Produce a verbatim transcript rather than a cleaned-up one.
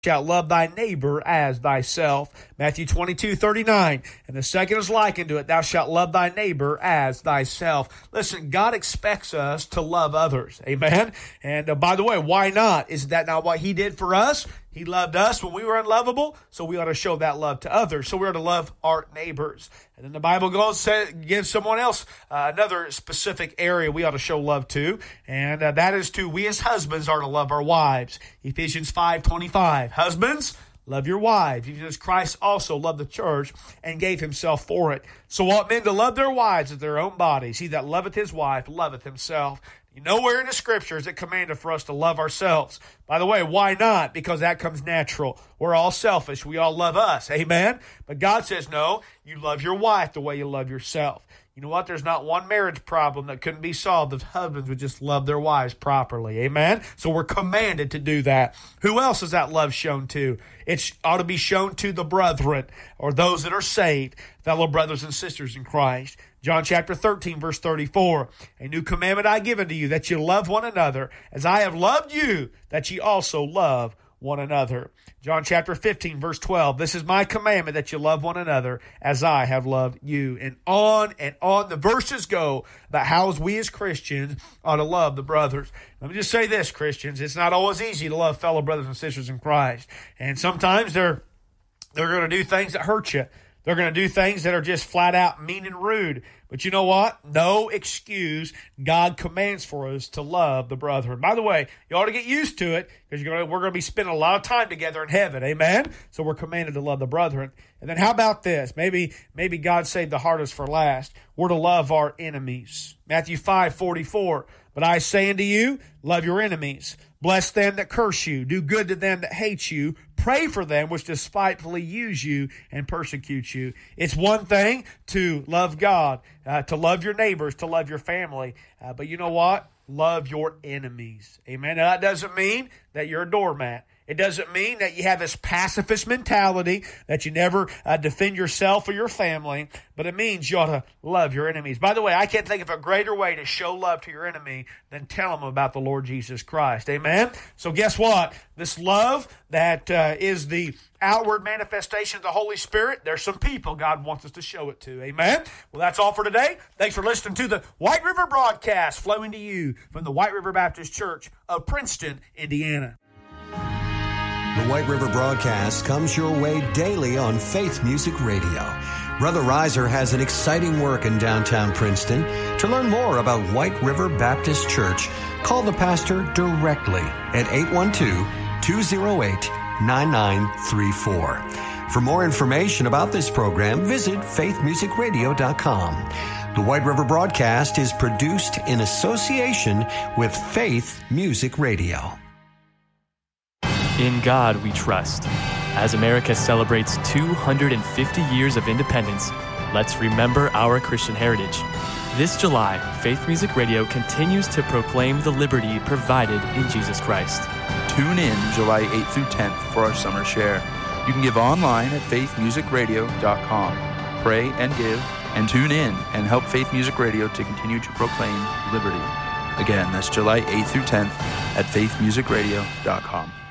shalt love thy neighbor as thyself. Matthew twenty-two thirty-nine. And the second is like unto it, thou shalt love thy neighbor as thyself. Listen, God expects us to love others. Amen? And uh, by the way, why not? Isn't that not what he did for us? He loved us when we were unlovable, so we ought to show that love to others. So we ought to love our neighbors. And then the Bible goes say, gives someone else uh, another specific area we ought to show love to, and uh, that is to we as husbands are to love our wives. Ephesians five twenty-five. Husbands, love your wives, even as Christ also loved the church and gave himself for it. So ought men to love their wives as their own bodies. He that loveth his wife loveth himself. Nowhere in the Scriptures it commanded for us to love ourselves. By the way, why not? Because that comes natural. We're all selfish. We all love us. Amen? But God says, no, you love your wife the way you love yourself. You know what? There's not one marriage problem that couldn't be solved if husbands would just love their wives properly. Amen? So we're commanded to do that. Who else is that love shown to? It ought to be shown to the brethren, or those that are saved, fellow brothers and sisters in Christ. John chapter thirteen, verse thirty-four. A new commandment I give unto you, that you love one another, as I have loved you, that ye also love one another. John chapter fifteen, verse twelve. This is my commandment, that you love one another as I have loved you. And on and on the verses go about how we as Christians ought to love the brothers. Let me just say this, Christians. It's not always easy to love fellow brothers and sisters in Christ. And sometimes they're, they're going to do things that hurt you. They're going to do things that are just flat out mean and rude. But you know what? No excuse. God commands for us to love the brethren. By the way, you ought to get used to it, because you're going to, we're going to be spending a lot of time together in heaven. Amen? So we're commanded to love the brethren. And then how about this? Maybe, maybe God saved the hardest for last. We're to love our enemies. Matthew five forty-four. But I say unto you, love your enemies. Bless them that curse you. Do good to them that hate you. Pray for them which despitefully use you and persecute you. It's one thing to love God, uh, to love your neighbors, to love your family. Uh, but you know what? Love your enemies. Amen. Now, that doesn't mean that you're a doormat. It doesn't mean that you have this pacifist mentality, that you never uh, defend yourself or your family, but it means you ought to love your enemies. By the way, I can't think of a greater way to show love to your enemy than tell them about the Lord Jesus Christ. Amen? So guess what? This love that uh, is the outward manifestation of the Holy Spirit, there's some people God wants us to show it to. Amen? Well, that's all for today. Thanks for listening to the White River broadcast flowing to you from the White River Baptist Church of Princeton, Indiana. The White River broadcast comes your way daily on Faith Music Radio. Brother Reiser has an exciting work in downtown Princeton. To learn more about White River Baptist Church, call the pastor directly at eight one two, two oh eight, nine nine three four. For more information about this program, visit faith music radio dot com. The White River broadcast is produced in association with Faith Music Radio. In God we trust. As America celebrates two hundred fifty years of independence, let's remember our Christian heritage. This July, Faith Music Radio continues to proclaim the liberty provided in Jesus Christ. Tune in July eighth through tenth for our summer share. You can give online at faith music radio dot com. Pray and give, and tune in and help Faith Music Radio to continue to proclaim liberty. Again, that's July eighth through tenth at faith music radio dot com.